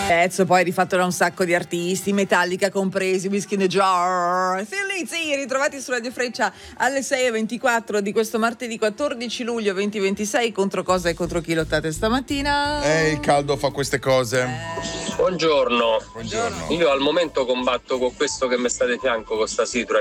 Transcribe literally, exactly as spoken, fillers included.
Pezzo poi rifatto da un sacco di artisti, Metallica compresi, Whiskey in the Jar. Felici, ritrovati su Radio Freccia alle sei e ventiquattro di questo martedì quattordici luglio duemilaventisei. Contro cosa e contro chi lottate stamattina? Eh, il caldo fa queste cose. Eh. Buongiorno. Buongiorno. Io al momento combatto con questo che mi sta di fianco con sta Citroen.